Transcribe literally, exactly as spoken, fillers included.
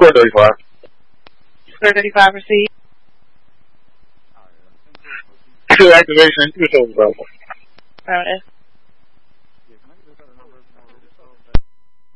Square thirty-five. Square thirty-five received. Two activation, two souls available. Round S.